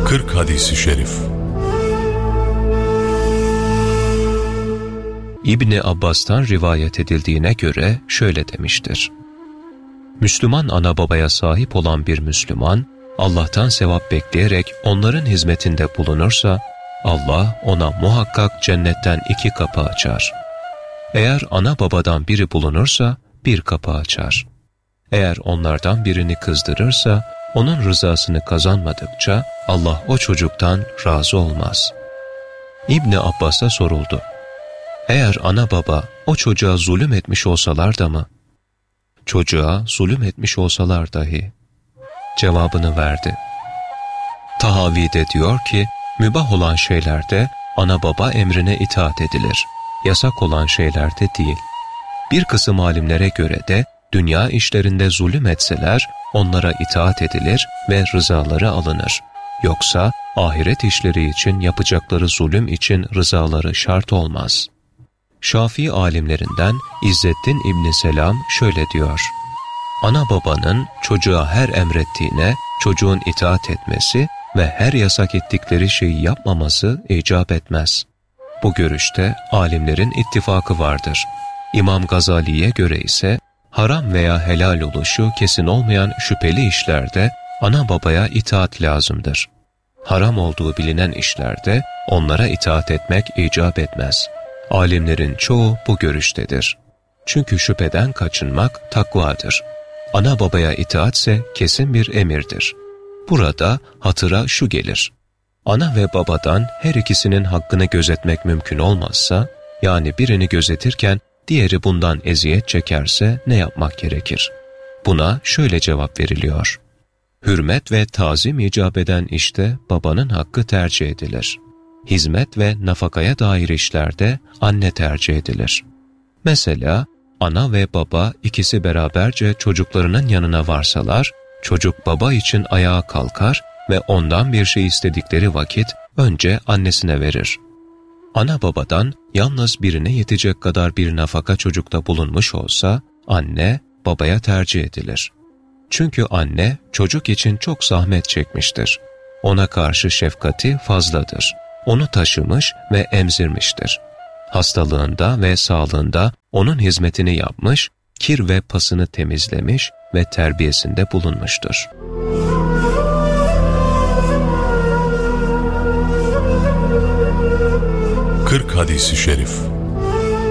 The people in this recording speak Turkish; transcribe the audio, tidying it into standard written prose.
40 hadis-i şerif. İbni Abbas'tan rivayet edildiğine göre şöyle demiştir: Müslüman ana babaya sahip olan bir Müslüman, Allah'tan sevap bekleyerek onların hizmetinde bulunursa, Allah ona muhakkak cennetten 2 kapı açar. Eğer ana babadan biri bulunursa 1 kapı açar. Eğer onlardan birini kızdırırsa, onun rızasını kazanmadıkça Allah o çocuktan razı olmaz. İbni Abbas'a soruldu: Eğer ana baba o çocuğa zulüm etmiş olsalar da mı? Çocuğa zulüm etmiş olsalar dahi. Cevabını verdi. Tahavi'de diyor ki, mübah olan şeylerde ana baba emrine itaat edilir. Yasak olan şeylerde değil. Bir kısım alimlere göre de dünya işlerinde zulüm etseler onlara itaat edilir ve rızaları alınır. Yoksa ahiret işleri için yapacakları zulüm için rızaları şart olmaz. Şafii alimlerinden İzzettin İbni Selam şöyle diyor: Ana babanın çocuğa her emrettiğine çocuğun itaat etmesi ve her yasak ettikleri şeyi yapmaması icap etmez. Bu görüşte alimlerin ittifakı vardır. İmam Gazali'ye göre ise haram veya helal oluşu kesin olmayan şüpheli işlerde ana babaya itaat lazımdır. Haram olduğu bilinen işlerde onlara itaat etmek icap etmez. Alimlerin çoğu bu görüştedir. Çünkü şüpheden kaçınmak takvadır. Ana babaya itaatse kesin bir emirdir. Burada hatıra şu gelir: ana ve babadan her ikisinin hakkını gözetmek mümkün olmazsa, yani birini gözetirken diğeri bundan eziyet çekerse ne yapmak gerekir? Buna şöyle cevap veriliyor: hürmet ve tazim icap eden işte babanın hakkı tercih edilir. Hizmet ve nafakaya dair işlerde anne tercih edilir. Mesela ana ve baba ikisi beraberce çocuklarının yanına varsalar, çocuk baba için ayağa kalkar ve ondan bir şey istedikleri vakit önce annesine verir. Ana babadan yalnız birine yetecek kadar bir nafaka çocukta bulunmuş olsa, anne babaya tercih edilir. Çünkü anne çocuk için çok zahmet çekmiştir. Ona karşı şefkati fazladır. Onu taşımış ve emzirmiştir. Hastalığında ve sağlığında onun hizmetini yapmış, kir ve pasını temizlemiş ve terbiyesinde bulunmuştur. Hadis-i şerif.